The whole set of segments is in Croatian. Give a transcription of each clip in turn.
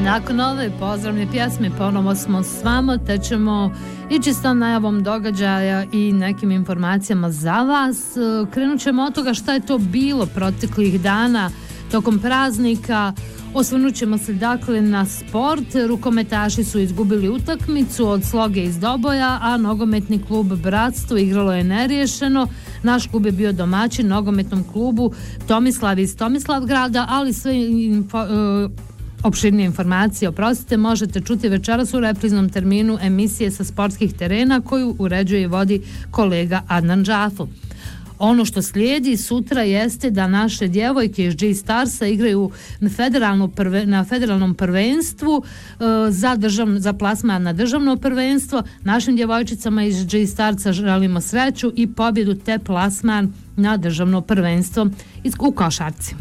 Nakon ove pozdravne pjesme ponovo smo s vama, te ćemo ići s tom najavom događaja i nekim informacijama za vas. Krenut ćemo od toga šta je to bilo proteklih dana tokom praznika. Osvrnut ćemo se dakle na sport. Rukometaši su izgubili utakmicu od Sloge iz Doboja, a nogometni klub Bratstvo igralo je neriješeno. Naš klub je bio domaćin nogometnom klubu Tomislav iz Tomislavgrada, ali sve opširnije informacije, možete čuti večeras u repriznom terminu emisije sa sportskih terena koju uređuje i vodi kolega Adnan Džafo. Ono što slijedi sutra jeste da naše djevojke iz G-Starsa igraju na federalnom prvenstvu za plasman na državno prvenstvo. Našim djevojčicama iz G-Starsa želimo sreću i pobjedu te plasman na državno prvenstvo u košarci.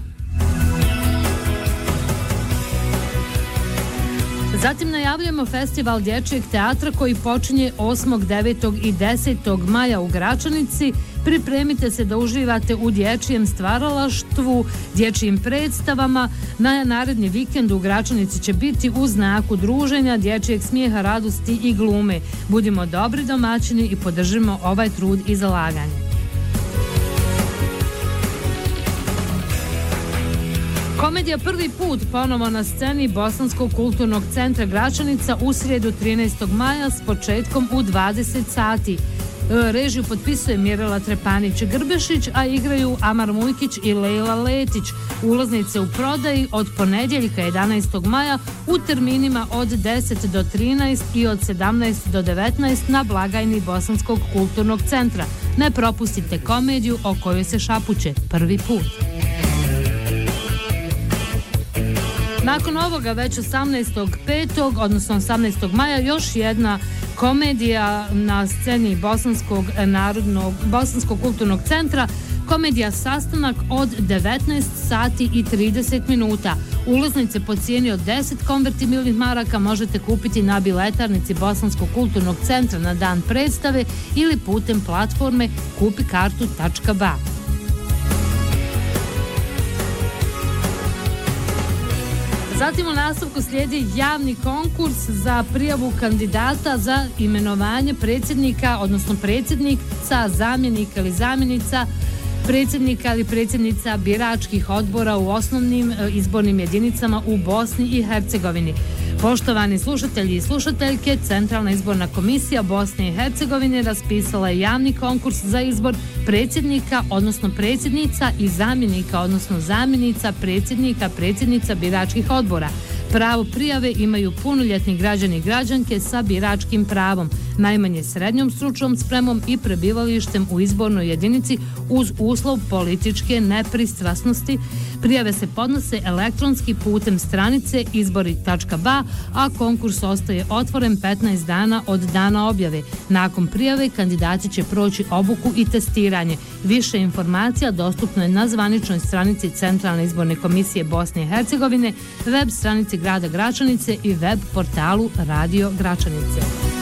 Zatim najavljujemo festival dječjeg teatra koji počinje 8., 9. i 10. maja u Gračanici. Pripremite se da uživate u dječjem stvaralaštvu, dječjim predstavama. Naredni vikend u Gračanici će biti u znaku druženja, dječjeg smijeha, radosti i glume. Budimo dobri domaćini i podržimo ovaj trud i zalaganje. Komedija Prvi put ponovo na sceni Bosanskog kulturnog centra Gračanica u srijedu 13. maja s početkom u 20 sati. Režiju potpisuje Mirela Trepanić-Grbešić, a igraju Amar Mujkić i Lejla Letić. Ulaznice u prodaji od ponedjeljka 11. maja u terminima od 10 do 13 i od 17 do 19 na blagajni Bosanskog kulturnog centra. Ne propustite komediju o kojoj se šapuće Prvi put. Nakon ovoga već 18.5. odnosno 18. maja još jedna komedija na sceni Bosanskog kulturnog centra, komedija Sastanak od 19 sati i 30 minuta. Ulaznice po cijeni od 10 konvertibilnih maraka možete kupiti na biletarnici Bosanskog kulturnog centra na dan predstave ili putem platforme kupikartu.ba. Zatim u nastavku slijedi javni konkurs za prijavu kandidata za imenovanje predsjednika, odnosno predsjednica, zamjenika ili zamjenica predsjednika ili predsjednica biračkih odbora u osnovnim izbornim jedinicama u Bosni i Hercegovini. Poštovani slušatelji i slušateljke, Centralna izborna komisija Bosne i Hercegovine raspisala je javni konkurs za izbor predsjednika, odnosno predsjednica i zamjenika, odnosno zamjenica predsjednica biračkih odbora. Pravo prijave imaju punoljetni građani i građanke sa biračkim pravom, najmanje srednjom stručnom spremom i prebivalištem u izbornoj jedinici uz uslov političke nepristrasnosti. Prijave se podnose elektronski putem stranice izbori.ba, a konkurs ostaje otvoren 15 dana od dana objave. Nakon prijave kandidati će proći obuku i testiranje. Više informacija dostupno je na zvaničnoj stranici Centralne izborne komisije Bosne i Hercegovine, web stranici grada Gračanice i web portalu Radio Gračanice.